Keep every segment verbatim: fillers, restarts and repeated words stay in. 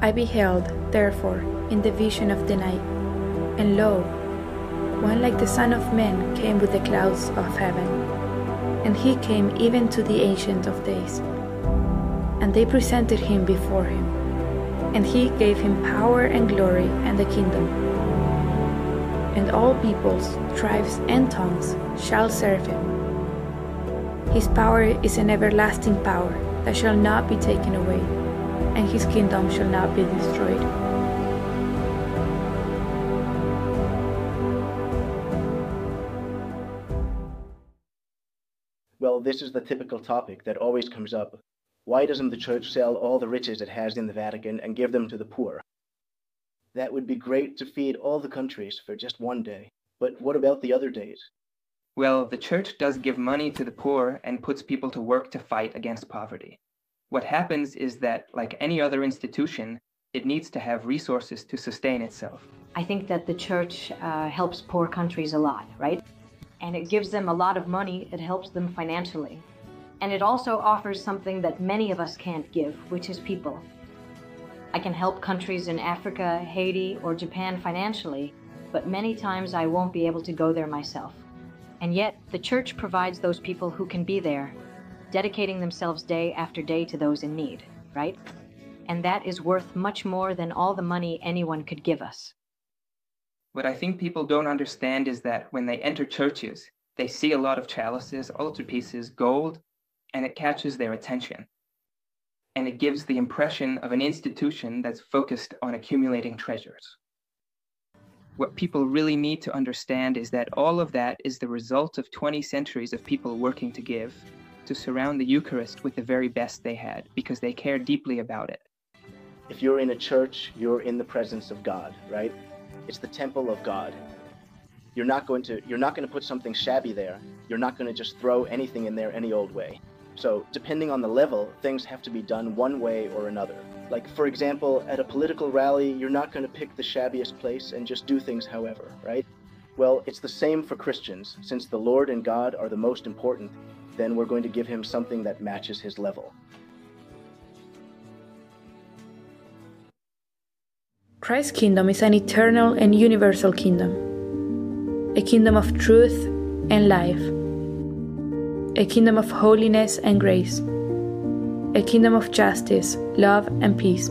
I beheld, therefore, in the vision of the night, and lo, one like the Son of Man came with the clouds of heaven, and he came even to the Ancient of Days. And they presented him before him, and he gave him power and glory and the kingdom. And all peoples, tribes, and tongues shall serve him. His power is an everlasting power that shall not be taken away, and his kingdom shall not be destroyed. Well, this is the typical topic that always comes up. Why doesn't the church sell all the riches it has in the Vatican and give them to the poor? That would be great to feed all the countries for just one day. But what about the other days? Well, the church does give money to the poor and puts people to work to fight against poverty. What happens is that, like any other institution, it needs to have resources to sustain itself. I think that the church uh, helps poor countries a lot, right? And it gives them a lot of money. It helps them financially. And it also offers something that many of us can't give, which is people. I can help countries in Africa, Haiti, or Japan financially, but many times I won't be able to go there myself. And yet, the church provides those people who can be there, dedicating themselves day after day to those in need, right? And that is worth much more than all the money anyone could give us. What I think people don't understand is that when they enter churches, they see a lot of chalices, altarpieces, gold, and it catches their attention. And it gives the impression of an institution that's focused on accumulating treasures. What people really need to understand is that all of that is the result of twenty centuries of people working to give, to surround the Eucharist with the very best they had, because they care deeply about it. If you're in a church, you're in the presence of God, right? It's the temple of God. You're not going to, you're not going to put something shabby there. You're not going to just throw anything in there any old way. So depending on the level, things have to be done one way or another. Like, for example, at a political rally, you're not going to pick the shabbiest place and just do things however, right? Well, it's the same for Christians. Since the Lord and God are the most important, then we're going to give him something that matches his level. Christ's kingdom is an eternal and universal kingdom, a kingdom of truth and life, a kingdom of holiness and grace, a kingdom of justice, love, and peace.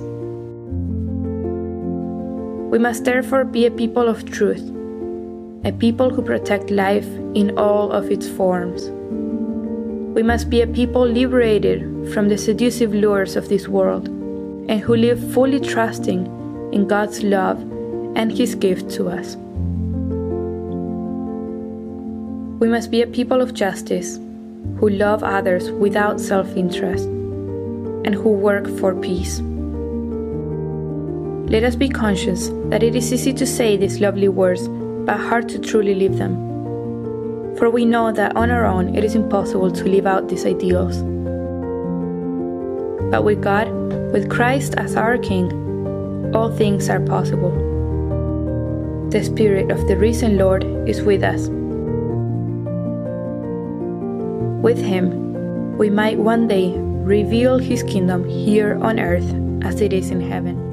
We must therefore be a people of truth, a people who protect life in all of its forms. We must be a people liberated from the seductive lures of this world, and who live fully trusting in God's love and his gift to us. We must be a people of justice, who love others without self-interest, and who work for peace. Let us be conscious that it is easy to say these lovely words, but hard to truly live them. For we know that on our own it is impossible to live out these ideals. But with God, with Christ as our King, all things are possible. The Spirit of the risen Lord is with us. With him, we might one day reveal his kingdom here on earth as it is in heaven.